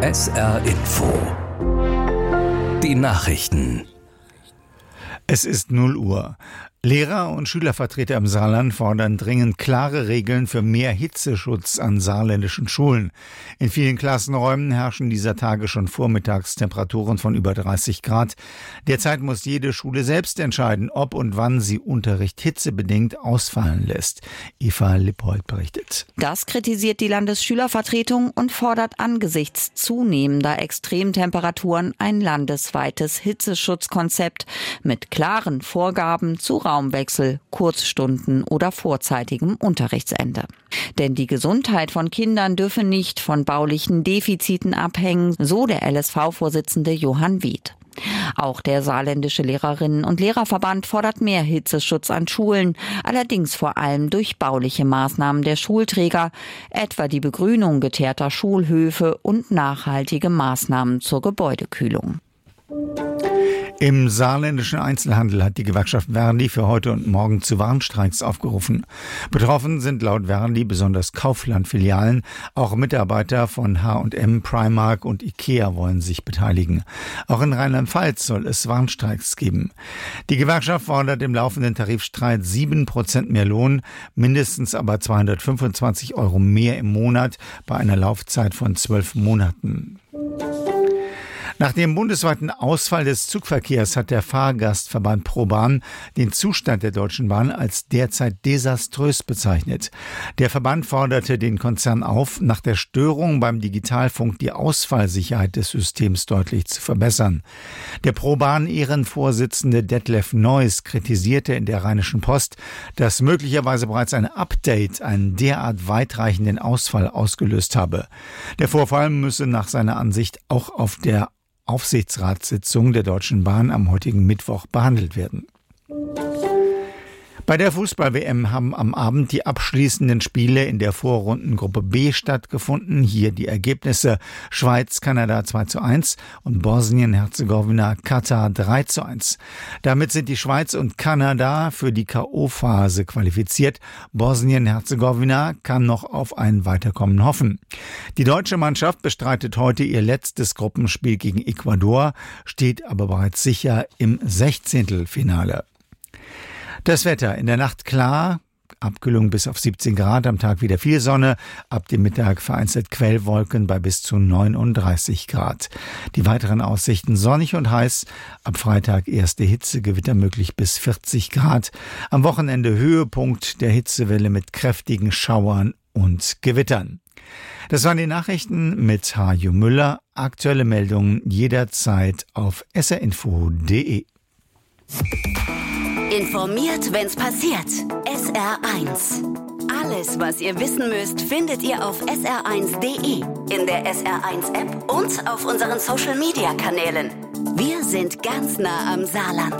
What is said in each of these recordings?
SR Info. Die Nachrichten. Es ist 0 Uhr. Lehrer und Schülervertreter im Saarland fordern dringend klare Regeln für mehr Hitzeschutz an saarländischen Schulen. In vielen Klassenräumen herrschen dieser Tage schon Vormittagstemperaturen von über 30 Grad. Derzeit muss jede Schule selbst entscheiden, ob und wann sie Unterricht hitzebedingt ausfallen lässt. Eva Lippold berichtet. Das kritisiert die Landesschülervertretung und fordert angesichts zunehmender Extremtemperaturen ein landesweites Hitzeschutzkonzept mit klaren Vorgaben zu Raumwechsel, Kurzstunden oder vorzeitigem Unterrichtsende. Denn die Gesundheit von Kindern dürfe nicht von baulichen Defiziten abhängen, so der LSV-Vorsitzende Johann Wied. Auch der saarländische Lehrerinnen- und Lehrerverband fordert mehr Hitzeschutz an Schulen, allerdings vor allem durch bauliche Maßnahmen der Schulträger, etwa die Begrünung geteerter Schulhöfe und nachhaltige Maßnahmen zur Gebäudekühlung. Im saarländischen Einzelhandel hat die Gewerkschaft Verdi für heute und morgen zu Warnstreiks aufgerufen. Betroffen sind laut Verdi besonders Kaufland-Filialen. Auch Mitarbeiter von H&M, Primark und Ikea wollen sich beteiligen. Auch in Rheinland-Pfalz soll es Warnstreiks geben. Die Gewerkschaft fordert im laufenden Tarifstreit 7% mehr Lohn, mindestens aber 225 € mehr im Monat bei einer Laufzeit von 12 Monaten. Nach dem bundesweiten Ausfall des Zugverkehrs hat der Fahrgastverband ProBahn den Zustand der Deutschen Bahn als derzeit desaströs bezeichnet. Der Verband forderte den Konzern auf, nach der Störung beim Digitalfunk die Ausfallsicherheit des Systems deutlich zu verbessern. Der ProBahn-Ehrenvorsitzende Detlef Neuss kritisierte in der Rheinischen Post, dass möglicherweise bereits ein Update einen derart weitreichenden Ausfall ausgelöst habe. Der Vorfall müsse nach seiner Ansicht auch auf der Aufsichtsratssitzung der Deutschen Bahn am heutigen Mittwoch behandelt werden. Bei der Fußball-WM haben am Abend die abschließenden Spiele in der Vorrundengruppe B stattgefunden. Hier die Ergebnisse: Schweiz, Kanada 2:1 und Bosnien-Herzegowina, Katar 3:1. Damit sind die Schweiz und Kanada für die K.O.-Phase qualifiziert. Bosnien-Herzegowina kann noch auf ein Weiterkommen hoffen. Die deutsche Mannschaft bestreitet heute ihr letztes Gruppenspiel gegen Ecuador, steht aber bereits sicher im 16. Das Wetter: in der Nacht klar, Abkühlung bis auf 17 Grad, am Tag wieder viel Sonne, ab dem Mittag vereinzelt Quellwolken bei bis zu 39 Grad. Die weiteren Aussichten: sonnig und heiß, ab Freitag erste Hitzegewitter möglich bis 40 Grad. Am Wochenende Höhepunkt der Hitzewelle mit kräftigen Schauern und Gewittern. Das waren die Nachrichten mit Hajo Müller. Aktuelle Meldungen jederzeit auf srinfo.de. Informiert, wenn's passiert. SR1. Alles, was ihr wissen müsst, findet ihr auf sr1.de, in der SR1-App und auf unseren Social-Media-Kanälen. Wir sind ganz nah am Saarland.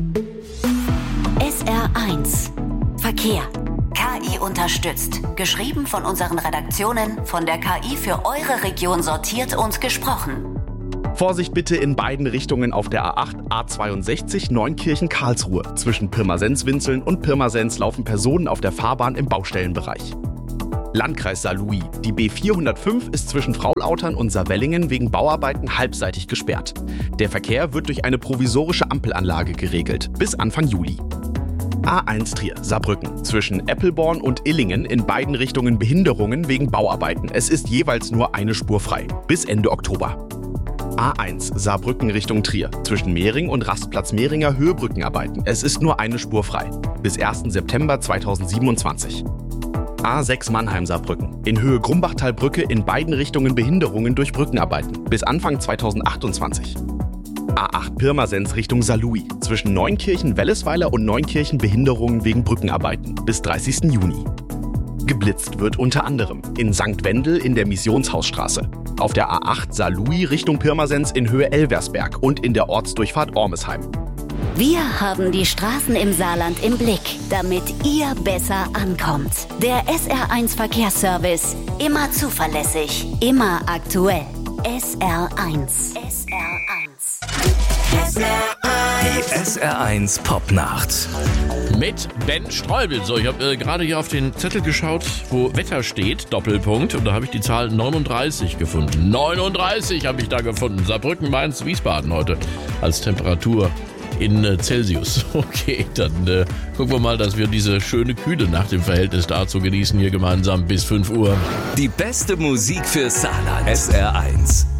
SR1. Verkehr. KI unterstützt. Geschrieben von unseren Redaktionen, von der KI für eure Region sortiert und gesprochen. Vorsicht bitte in beiden Richtungen auf der A8, A62 Neunkirchen-Karlsruhe. Zwischen Pirmasens-Winzeln und Pirmasens laufen Personen auf der Fahrbahn im Baustellenbereich. Landkreis Saarlouis. Die B405 ist zwischen Fraulautern und Saarwellingen wegen Bauarbeiten halbseitig gesperrt. Der Verkehr wird durch eine provisorische Ampelanlage geregelt, bis Anfang Juli. A1 Trier, Saarbrücken. Zwischen Eppelborn und Illingen in beiden Richtungen Behinderungen wegen Bauarbeiten. Es ist jeweils nur eine Spur frei, bis Ende Oktober. A1 Saarbrücken Richtung Trier. Zwischen Mehring und Rastplatz Mehringer Höhebrückenarbeiten. Es ist nur eine Spur frei. Bis 1. September 2027. A6 Mannheim-Saarbrücken. In Höhe Grumbachtalbrücke in beiden Richtungen Behinderungen durch Brückenarbeiten. Bis Anfang 2028. A8 Pirmasens Richtung Saarlouis. Zwischen Neunkirchen-Wellesweiler und Neunkirchen Behinderungen wegen Brückenarbeiten. Bis 30. Juni. Geblitzt wird unter anderem in St. Wendel in der Missionshausstraße, auf der A8 Saarlouis Richtung Pirmasens in Höhe Elversberg und in der Ortsdurchfahrt Ormesheim. Wir haben die Straßen im Saarland im Blick, damit ihr besser ankommt. Der SR1 Verkehrsservice. Immer zuverlässig, immer aktuell. SR1. SR1. Die SR1 Popnacht. Mit Ben Streubel. So, ich habe gerade hier auf den Zettel geschaut, wo Wetter steht, Doppelpunkt. Und da habe ich die Zahl 39 gefunden. 39 habe ich da gefunden. Saarbrücken, Mainz, Wiesbaden heute als Temperatur in Celsius. Okay, dann gucken wir mal, dass wir diese schöne Kühle nach dem Verhältnis dazu genießen hier gemeinsam bis 5 Uhr. Die beste Musik für Saarland. SR1.